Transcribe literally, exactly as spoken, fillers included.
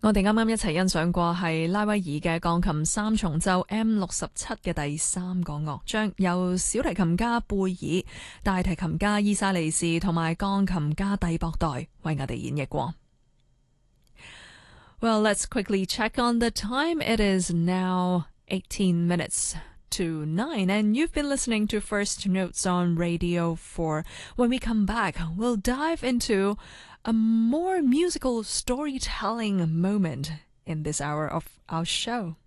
我哋啱啱一齊欣賞過係拉威爾嘅鋼琴三重奏 M 六十七嘅第三個樂章，由小提琴家貝爾、大提琴家伊莎利士同埋鋼琴家蒂博代為我哋演繹過。Well, let's quickly check on the time. It is now eighteen minutes to nine, and you've been listening to First Notes on Radio four. When we come back, we'll dive into a more musical storytelling moment in this hour of our show.